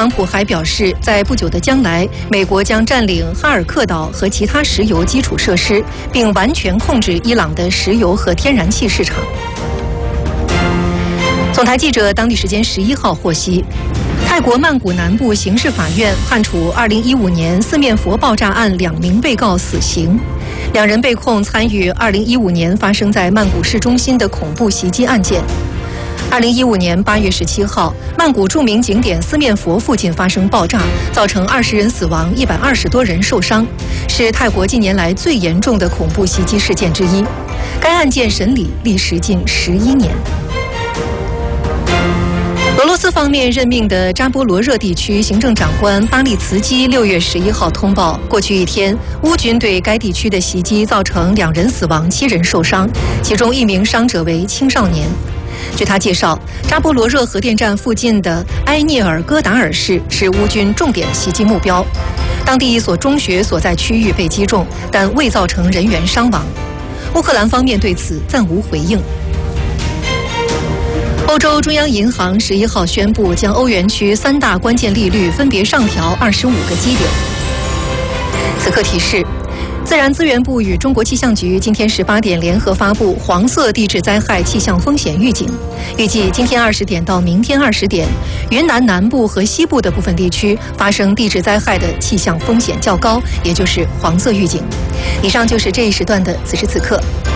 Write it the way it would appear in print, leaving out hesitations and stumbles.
朗普还表示，在不久的将来，美国将占领哈尔克岛和其他石油基础设施，并完全控制伊朗的石油和天然气市场。总台记者当地时间11号获悉，泰国曼谷南部刑事法院判处2015年四面佛爆炸案2名被告死刑，2人被控参与2015年发生在曼谷市中心的恐怖袭击案件。2015年8月17号，曼谷著名景点四面佛附近发生爆炸，造成20人死亡，120多人受伤，是泰国近年来最严重的恐怖袭击事件之一。该案件审理历时近11年。俄罗斯方面任命的扎波罗热地区行政长官巴利茨基6月11号通报，过去一天，乌军对该地区的袭击造成2人死亡，7人受伤，其中1名伤者为青少年。据他介绍，扎波罗热核电站附近的埃涅尔戈达尔市是乌军重点袭击目标，当地一所中学所在区域被击中，但未造成人员伤亡。乌克兰方面对此暂无回应。欧洲中央银行11号宣布，将欧元区3大关键利率分别上调25个基点。此刻提示，自然资源部与中国气象局今天18点联合发布黄色地质灾害气象风险预警，预计今天20点到明天20点，云南南部和西部的部分地区发生地质灾害的气象风险较高，也就是黄色预警。以上就是这一时段的此时此刻。